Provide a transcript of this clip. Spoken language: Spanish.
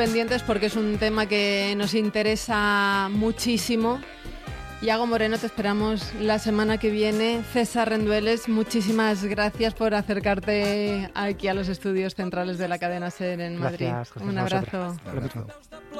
pendientes porque es un tema que nos interesa muchísimo. Iago Moreno, te esperamos la semana que viene. César Rendueles, muchísimas gracias por acercarte aquí a los estudios centrales de la cadena SER en Madrid. Gracias, Un abrazo. Lo mismo.